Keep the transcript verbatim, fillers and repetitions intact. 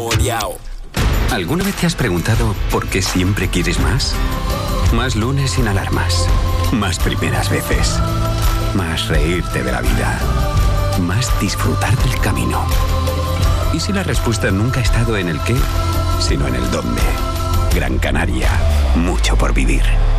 saboreado. ¿Alguna vez te has preguntado por qué siempre quieres más? Más lunes sin alarmas. Más primeras veces. Más reírte de la vida. Más disfrutar del camino. ¿Y si la respuesta nunca ha estado en el qué, sino en el dónde? Gran Canaria. Mucho por vivir.